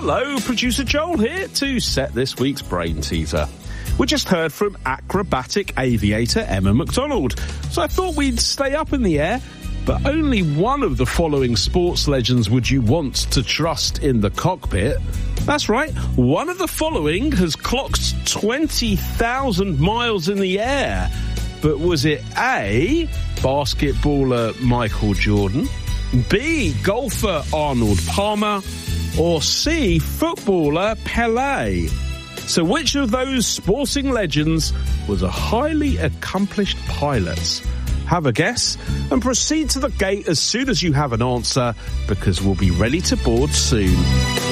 Hello, producer Joel here to set this week's brain teaser. We just heard from acrobatic aviator Emma McDonald, so I thought we'd stay up in the air, but only one of the following sports legends would you want to trust in the cockpit. That's right, one of the following has clocked 20,000 miles in the air. But was it A, basketballer Michael Jordan, B, golfer Arnold Palmer, or C, footballer Pelé? So which of those sporting legends was a highly accomplished pilot? Have a guess and proceed to the gate as soon as you have an answer, because we'll be ready to board soon.